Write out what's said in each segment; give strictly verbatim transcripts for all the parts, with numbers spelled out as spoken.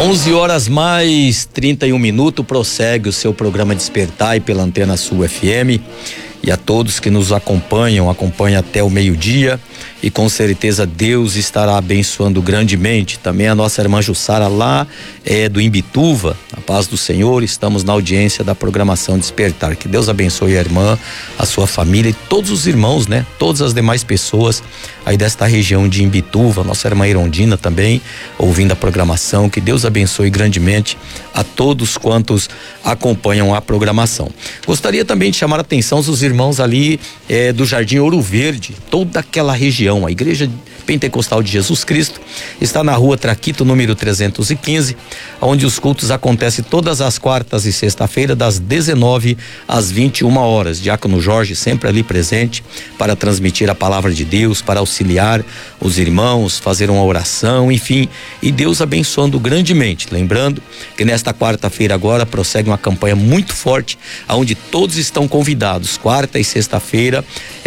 onze horas mais trinta e um minutos, prossegue o seu programa Despertar e pela Antena Sul F M. E a todos que nos acompanham, acompanham até o meio-dia, e com certeza Deus estará abençoando grandemente. Também a nossa irmã Jussara lá é do Imbituva, a paz do Senhor, estamos na audiência da programação Despertar. Que Deus abençoe a irmã, a sua família e todos os irmãos, né? Todas as demais pessoas aí desta região de Imbituva, nossa irmã Irondina também ouvindo a programação. Que Deus abençoe grandemente a todos quantos acompanham a programação. Gostaria também de chamar a atenção dos irmãos ali eh, do Jardim Ouro Verde, toda aquela região. A Igreja Pentecostal de Jesus Cristo está na rua Traquito, número trezentos e quinze, onde os cultos acontecem todas as quartas e sexta-feira, das dezenove às vinte e uma horas. Diácono Jorge sempre ali presente para transmitir a palavra de Deus, para auxiliar os irmãos, fazer uma oração, enfim, e Deus abençoando grandemente. Lembrando que nesta quarta-feira agora prossegue uma campanha muito forte, onde todos estão convidados. Quarta e sexta-feira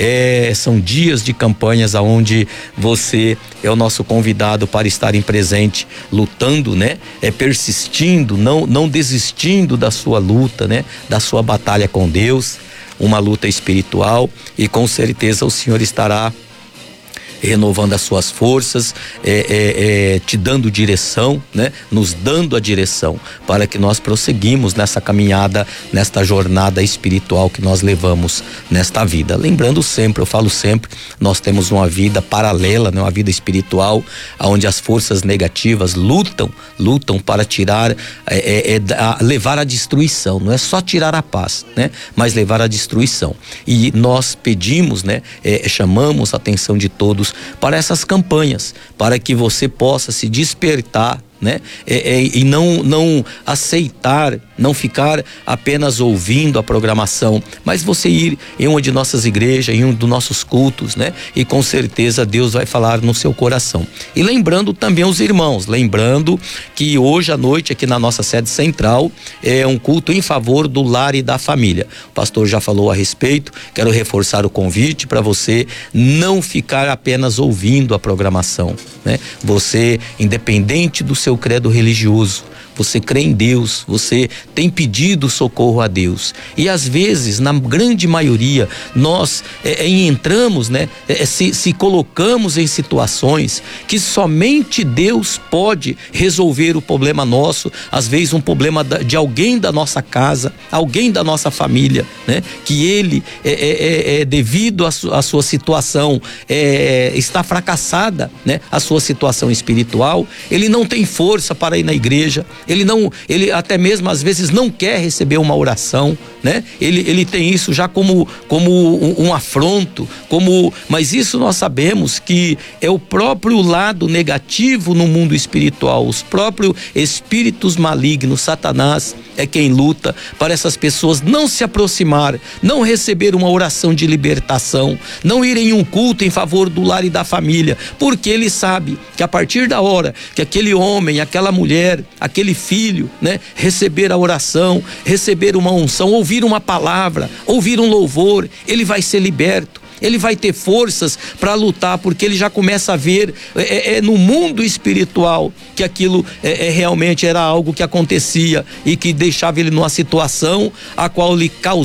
é, são dias de campanhas aonde você é o nosso convidado para estarem presente, lutando, né? É persistindo, não não desistindo da sua luta, né? Da sua batalha com Deus, uma luta espiritual, e com certeza o Senhor estará renovando as suas forças, é, é, é, te dando direção, né? Nos dando a direção para que nós prosseguimos nessa caminhada, nesta jornada espiritual que nós levamos nesta vida. Lembrando sempre, eu falo sempre, nós temos uma vida paralela, né? Uma vida espiritual, onde as forças negativas lutam, lutam para tirar, é, é, é, a, levar a destruição. Não é só tirar a paz, né? Mas levar a destruição. E nós pedimos, né? É, chamamos a atenção de todos para essas campanhas, para que você possa se despertar, né? É, é, e não, não aceitar, não ficar apenas ouvindo a programação, mas você ir em uma de nossas igrejas, em um dos nossos cultos, né? E com certeza Deus vai falar no seu coração. E lembrando também os irmãos, lembrando que hoje à noite aqui na nossa sede central é um culto em favor do lar e da família. O pastor já falou a respeito, quero reforçar o convite para você não ficar apenas ouvindo a programação, né? Você, independente do seu credo religioso, você crê em Deus, você tem pedido socorro a Deus, e às vezes, na grande maioria, nós é, é, entramos, né, é, se, se colocamos em situações que somente Deus pode resolver o problema nosso, às vezes um problema da, de alguém da nossa casa, alguém da nossa família, né, que ele é, é, é, devido à su, sua situação é, está fracassada, né, a sua situação espiritual, ele não tem força para ir na igreja. Ele não, ele até mesmo às vezes não quer receber uma oração, né? Ele, ele tem isso já como, como um, um afronto, como, mas isso nós sabemos que é o próprio lado negativo no mundo espiritual, os próprios espíritos malignos, Satanás é quem luta para essas pessoas não se aproximar, não receber uma oração de libertação, não ir em um culto em favor do lar e da família, porque ele sabe que a partir da hora que aquele homem, aquela mulher, aquele filho, né, receber a oração, receber uma unção, ouvir uma palavra, ouvir um louvor, ele vai ser liberto. Ele vai ter forças para lutar, porque ele já começa a ver é, é, no mundo espiritual que aquilo é, é, realmente era algo que acontecia e que deixava ele numa situação a qual lhe causava